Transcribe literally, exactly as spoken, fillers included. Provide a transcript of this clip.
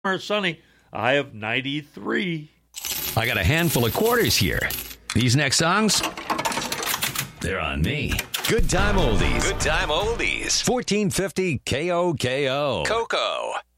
sunny, a high of ninety-three. I got a handful of quarters here. These next songs, they're on me. Good time oldies. Good time oldies. fourteen fifty K O K O. Coco.